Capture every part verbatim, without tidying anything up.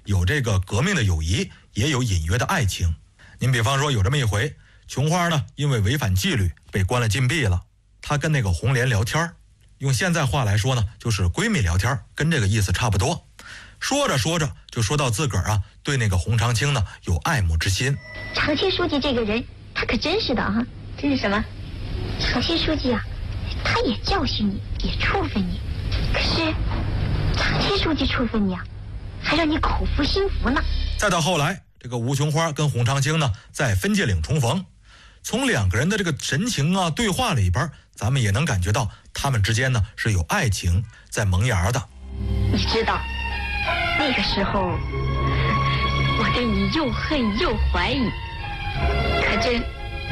有这个革命的友谊，也有隐约的爱情。您比方说有这么一回，琼花呢因为违反纪律被关了禁闭了，她跟那个红莲聊天，用现在话来说呢，就是闺蜜聊天，跟这个意思差不多。说着说着就说到自个儿啊对那个洪长青呢有爱慕之心。 长青书记这个人他可真是的啊。这是什么？长青书记啊，他也教训你，也处分你，可是长青书记处分你啊，还让你口服心服呢。 再到后来，这个吴琼花跟洪长青呢在分界岭重逢，从两个人的这个神情啊对话里边，咱们也能感觉到他们之间呢是有爱情在萌芽的。 你知道那个时候我对你又恨又怀疑，可真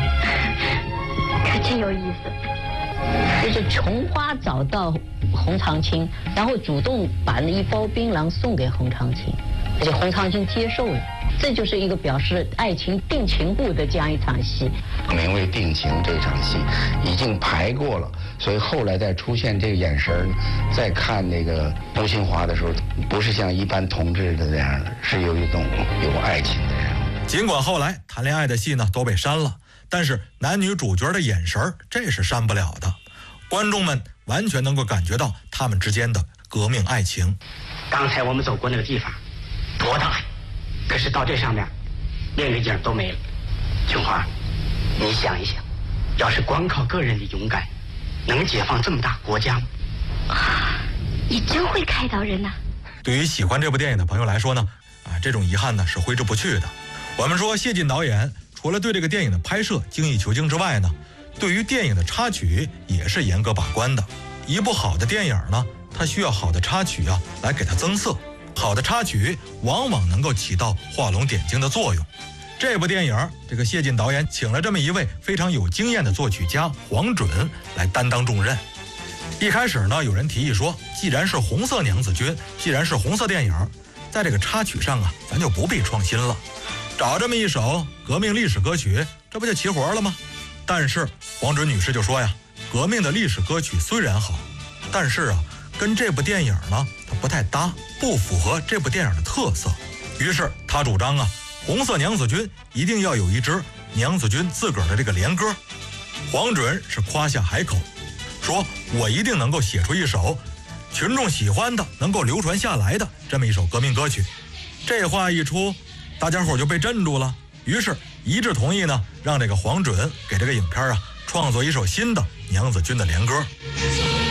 可真有意思。 就是琼花找到洪长青，然后主动把那一包槟榔送给洪长青，而且洪长青接受了，这就是一个表示爱情定情物的这样一场戏。 名为定情这场戏已经排过了，所以后来再出现这个眼神，再看那个吴兴华的时候，不是像一般同志的这样，是有一种有爱情的人。 尽管后来谈恋爱的戏呢都被删了，但是男女主角的眼神这是删不了的，观众们完全能够感觉到他们之间的革命爱情。 刚才我们走过那个地方多大，可是到这上面连个影都没了。琼花，你想一想，要是光靠个人的勇敢，能解放这么大国家吗？ 啊，你真会开导人呐、啊！ 对于喜欢这部电影的朋友来说呢，啊，这种遗憾呢是挥之不去的。我们说谢晋导演除了对这个电影的拍摄精益求精之外呢，对于电影的插曲也是严格把关的。一部好的电影呢，它需要好的插曲啊来给它增色，好的插曲往往能够起到画龙点睛的作用。这部电影，这个谢晋导演请了这么一位非常有经验的作曲家黄准来担当重任。一开始呢，有人提议说，既然是红色娘子军，既然是红色电影，在这个插曲上啊，咱就不必创新了，找这么一首革命历史歌曲，这不就齐活了吗？但是黄准女士就说呀，革命的历史歌曲虽然好，但是啊，跟这部电影呢，它不太搭，不符合这部电影的特色。于是她主张啊，红色娘子军一定要有一支娘子军自个儿的这个联歌。黄准是夸下海口，说我一定能够写出一首群众喜欢的、能够流传下来的这么一首革命歌曲。这话一出，大家伙就被镇住了，于是一致同意呢，让这个黄准给这个影片啊创作一首新的娘子军的联歌。